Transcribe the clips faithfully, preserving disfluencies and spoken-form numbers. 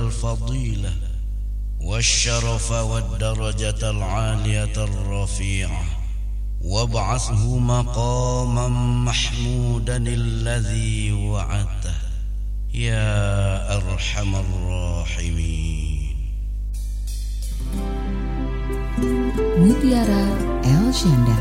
الفضيلة والشرف والدرجة العالية الرفيعة وابعثه مقاما محمودا الذي وعدته يا أرحم الراحمين. Mutiara El Syanda.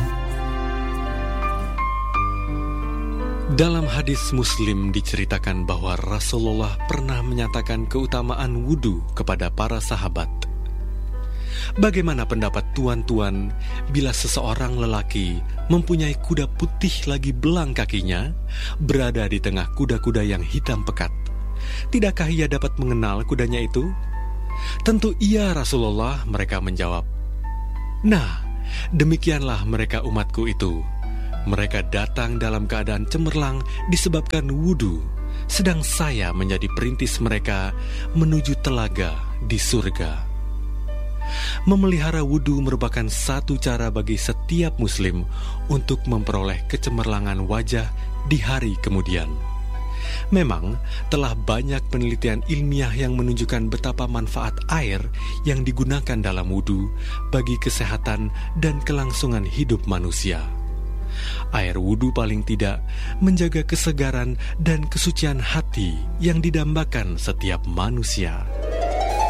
Dalam hadis Muslim diceritakan bahwa Rasulullah pernah menyatakan keutamaan wudu kepada para sahabat. Bagaimana pendapat tuan-tuan bila seseorang lelaki mempunyai kuda putih lagi belang kakinya, berada di tengah kuda-kuda yang hitam pekat? Tidakkah ia dapat mengenal kudanya itu? Tentu iya Rasulullah, mereka menjawab. Nah, demikianlah mereka umatku itu. Mereka datang dalam keadaan cemerlang disebabkan wudu, sedang saya menjadi perintis mereka menuju telaga di surga. Memelihara wudu merupakan satu cara bagi setiap muslim untuk memperoleh kecemerlangan wajah di hari kemudian. Memang telah banyak penelitian ilmiah yang menunjukkan betapa manfaat air yang digunakan dalam wudu bagi kesehatan dan kelangsungan hidup manusia. Air wudu paling tidak menjaga kesegaran dan kesucian hati yang didambakan setiap manusia.